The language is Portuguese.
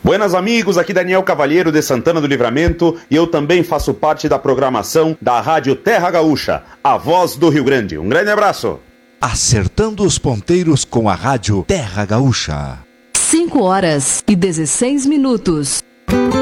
Buenas amigos, aqui Daniel Cavalheiro de Santana do Livramento e eu também faço parte da programação da Rádio Terra Gaúcha, a voz do Rio Grande. Um grande abraço. Acertando os ponteiros com a Rádio Terra Gaúcha. 5 horas e 16 minutos.